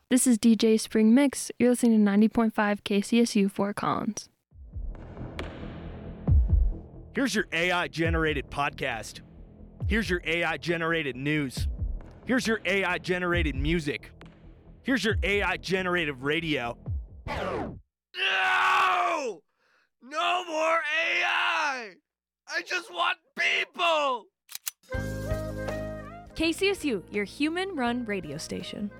This is DJ Spring Mix. You're listening to 90.5 KCSU Fort Collins. Here's your AI-generated podcast. Here's your AI-generated news. Here's your AI-generated music. Here's your AI-generated radio. No! No more AI! I just want people! KCSU, your human-run radio station.